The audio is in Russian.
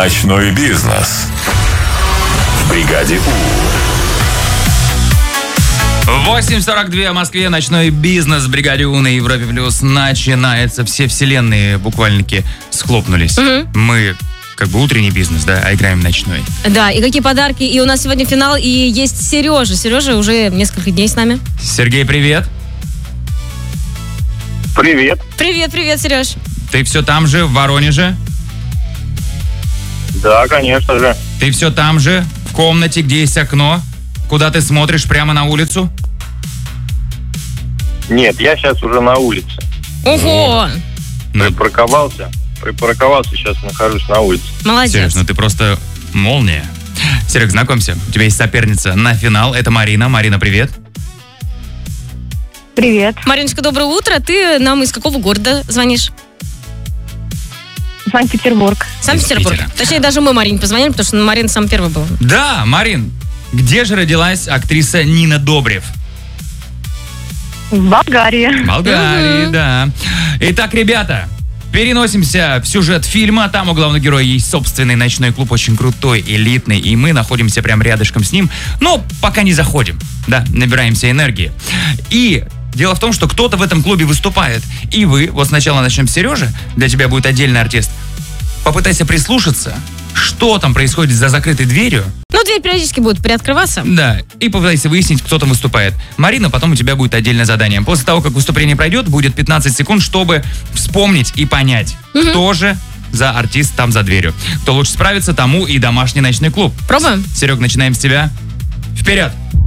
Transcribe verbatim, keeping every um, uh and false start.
Ночной бизнес в бригаде У. восемь сорок два в Москве. Ночной бизнес в бригаде У на Европе Плюс начинается. Все вселенные буквально-таки схлопнулись. Угу. Мы как бы утренний бизнес, да, а играем ночной. Да, и какие подарки. И у нас сегодня финал, и есть Сережа. Сережа уже несколько дней с нами. Сергей, привет. Привет. Привет, привет, Сереж. Ты все там же, в Воронеже? Да, конечно же. Ты все там же, в комнате, где есть окно? Куда ты смотришь, прямо на улицу? Нет, я сейчас уже на улице. Ого! Ну, Припарковался. Припарковался, сейчас нахожусь на улице. Молодец. Сереж, ну ты просто молния. Серег, знакомься, у тебя есть соперница на финал. Это Марина. Марина, привет. Привет. Мариночка, доброе утро. Ты нам из какого города звонишь? Санкт-Петербург. Санкт-Петербург. Питера. Точнее, даже мы Марине позвонили, потому что Марина сам первый был. Да, Марин, где же родилась актриса Нина Добрев? В Болгарии. В Болгарии, Мгм. да. Итак, ребята, переносимся в сюжет фильма. Там у главного героя есть собственный ночной клуб, очень крутой, элитный, и мы находимся прям рядышком с ним. Но пока не заходим, да, набираемся энергии. И дело в том, что кто-то в этом клубе выступает. И вы, вот сначала начнем с Сережи, для тебя будет отдельный артист. Попытайся прислушаться, что там происходит за закрытой дверью. Ну, дверь периодически будет приоткрываться. Да, и попытайся выяснить, кто там выступает. Марина, потом у тебя будет отдельное задание. После того, как выступление пройдет, будет пятнадцать секунд, чтобы вспомнить и понять, Мгм. кто же за артист там за дверью. Кто лучше справится, тому и домашний ночной клуб. Пробуем? Серег, начинаем с тебя. Вперед!